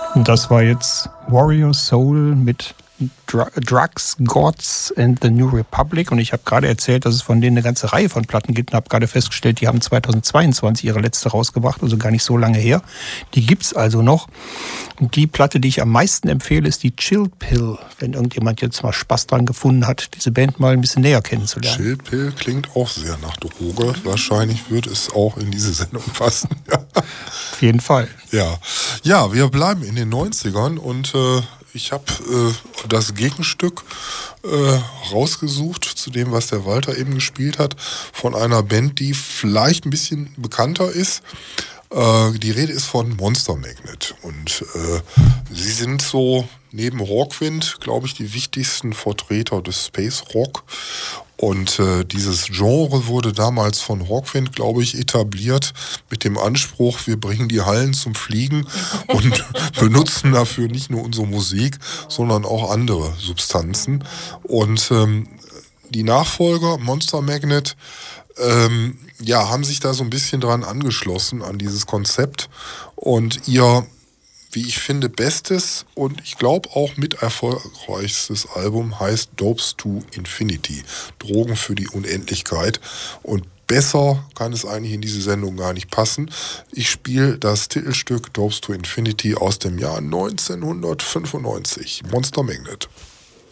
Das war jetzt Warrior Soul mit Drugs, Gods and the New Republic. Und ich habe gerade erzählt, dass es von denen eine ganze Reihe von Platten gibt und habe gerade festgestellt, die haben 2022 ihre letzte rausgebracht, also gar nicht so lange her. Die gibt's also noch. Und die Platte, die ich am meisten empfehle, ist die Chill Pill, wenn irgendjemand jetzt mal Spaß dran gefunden hat, diese Band mal ein bisschen näher kennenzulernen. Chill Pill klingt auch sehr nach Droge. Wahrscheinlich wird es auch in diese Sendung passen. Ja. Auf jeden Fall. Ja, wir bleiben in den 90ern und ich habe das Gegenstück rausgesucht zu dem, was der Walter eben gespielt hat, von einer Band, die vielleicht ein bisschen bekannter ist. Die Rede ist von Monster Magnet und sie sind so neben Hawkwind, glaube ich, die wichtigsten Vertreter des Space Rock. Und dieses Genre wurde damals von Hawkwind, glaube ich, etabliert mit dem Anspruch, wir bringen die Hallen zum Fliegen und benutzen dafür nicht nur unsere Musik, sondern auch andere Substanzen. Und die Nachfolger, Monster Magnet, haben sich da so ein bisschen dran angeschlossen an dieses Konzept und ihr, wie ich finde, bestes und ich glaube auch mit erfolgreichstes Album heißt Dopes to Infinity. Drogen für die Unendlichkeit. Und besser kann es eigentlich in diese Sendung gar nicht passen. Ich spiele das Titelstück Dopes to Infinity aus dem Jahr 1995. Monster Magnet.